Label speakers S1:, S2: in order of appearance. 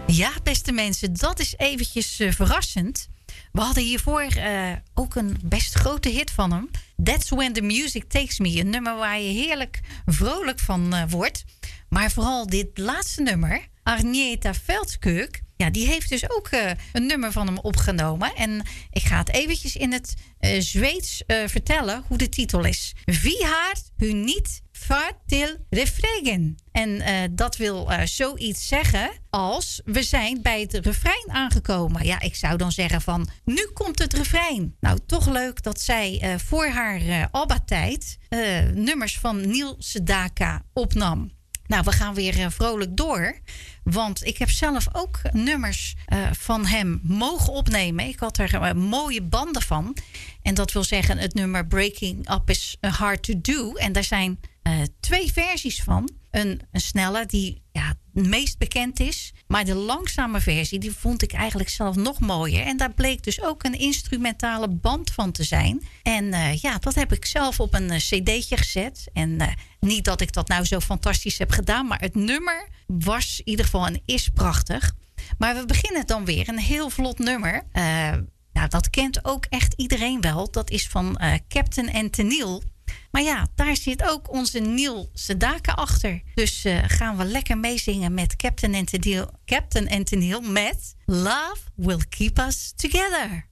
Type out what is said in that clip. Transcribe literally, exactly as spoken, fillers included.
S1: Ja, beste mensen, dat is eventjes uh, verrassend. We hadden hiervoor uh, ook een best grote hit van hem. That's When the Music Takes Me. Een nummer waar je heerlijk vrolijk van uh, wordt. Maar vooral dit laatste nummer, Agneta Veldskök, ja, die heeft dus ook uh, een nummer van hem opgenomen. En ik ga het eventjes in het uh, Zweeds uh, vertellen hoe de titel is. Vi har hunnit far till refrängen. En uh, dat wil uh, zoiets zeggen als we zijn bij het refrein aangekomen. Ja, ik zou dan zeggen van nu komt het refrein. Nou, toch leuk dat zij uh, voor haar uh, ABBA-tijd uh, nummers van Neil Sedaka opnam. Nou, we gaan weer uh, vrolijk door. Want ik heb zelf ook nummers uh, van hem mogen opnemen. Ik had er uh, mooie banden van. En dat wil zeggen, het nummer Breaking Up is Hard to Do. En daar zijn uh, twee versies van. Een, een snelle die ja, het meest bekend is. Maar de langzame versie, die vond ik eigenlijk zelf nog mooier. En daar bleek dus ook een instrumentale band van te zijn. En uh, ja, dat heb ik zelf op een uh, cd'tje gezet. En uh, niet dat ik dat nou zo fantastisch heb gedaan. Maar het nummer was in ieder geval en is prachtig. Maar we beginnen dan weer. Een heel vlot nummer. Uh, nou, dat kent ook echt iedereen wel. Dat is van uh, Captain and Tennille. Maar ja, daar zit ook onze Neil Sedaka achter. Dus uh, gaan we lekker meezingen met Captain and Tennille, Captain and Tennille met Love Will Keep Us Together.